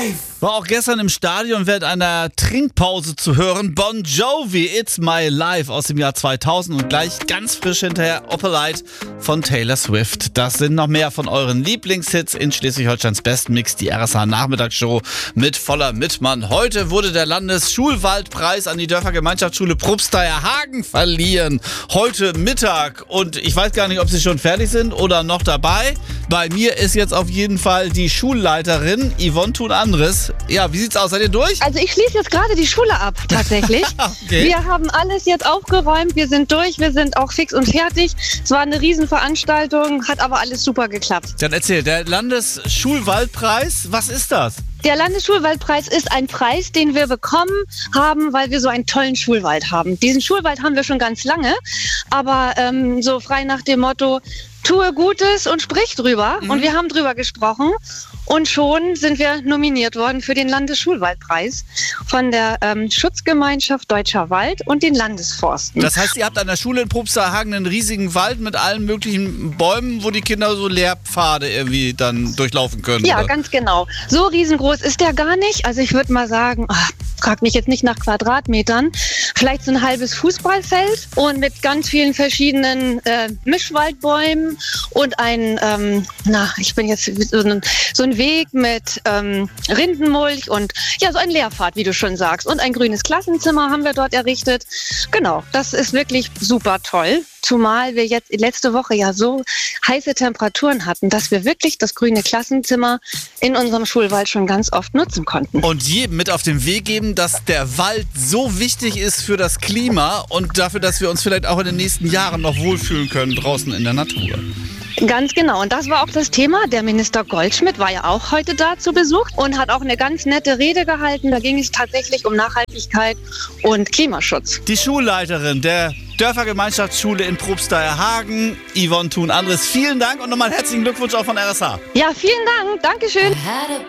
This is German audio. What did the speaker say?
War auch gestern im Stadion während einer Trinkpause zu hören. Bon Jovi, It's My Life aus dem Jahr 2000 und gleich ganz frisch hinterher Opalite von Taylor Swift. Das sind noch mehr von euren Lieblingshits in Schleswig-Holsteins Bestmix, die RSH Nachmittagsshow mit Voller Mittmann. Heute wurde der Landesschulwaldpreis an die Dörfergemeinschaftsschule Probsteierhagen verliehen. Heute Mittag und ich weiß gar nicht, ob sie schon fertig sind oder noch dabei. Bei mir ist jetzt auf jeden Fall die Schulleiterin Yvonne Thun-Andres. Ja, wie sieht's aus? Seid ihr durch? Also ich schließe jetzt gerade die Schule ab, tatsächlich. Okay. Wir haben alles jetzt aufgeräumt, wir sind durch, wir sind auch fix und fertig. Es war eine Riesenveranstaltung, hat aber alles super geklappt. Dann erzähl, der Landesschulwaldpreis, was ist das? Der Landesschulwaldpreis ist ein Preis, den wir bekommen haben, weil wir so einen tollen Schulwald haben. Diesen Schulwald haben wir schon ganz lange, aber so frei nach dem Motto, tue Gutes und sprich drüber. Und wir haben drüber gesprochen und schon sind wir nominiert worden für den Landesschulwaldpreis von der Schutzgemeinschaft Deutscher Wald und den Landesforsten. Das heißt, ihr habt an der Schule in Probsteierhagen einen riesigen Wald mit allen möglichen Bäumen, wo die Kinder so Lehrpfade irgendwie dann durchlaufen können. Ja, oder? ganz genau. So riesengroß ist der gar nicht. Also ich würde mal sagen, frag mich jetzt nicht nach Quadratmetern, vielleicht so ein halbes Fußballfeld und mit ganz vielen verschiedenen Mischwaldbäumen und ich bin jetzt so ein Weg mit Rindenmulch und ja, so ein Lehrpfad, wie du schon sagst. Und ein grünes Klassenzimmer haben wir dort errichtet. Genau, das ist wirklich super toll. Zumal wir jetzt letzte Woche ja so heiße Temperaturen hatten, dass wir wirklich das grüne Klassenzimmer in unserem Schulwald schon ganz oft nutzen konnten. Und jedem mit auf den Weg geben, dass der Wald so wichtig ist für das Klima und dafür, dass wir uns vielleicht auch in den nächsten Jahren noch wohlfühlen können draußen in der Natur. Ganz genau. Und das war auch das Thema. Der Minister Goldschmidt war ja auch heute da zu Besuch und hat auch eine ganz nette Rede gehalten. Da ging es tatsächlich um Nachhaltigkeit und Klimaschutz. Die Schulleiterin der Dörfergemeinschaftsschule in Probsteierhagen, Yvonne Thun-Andres, vielen Dank und nochmal herzlichen Glückwunsch auch von RSH. Ja, vielen Dank. Dankeschön.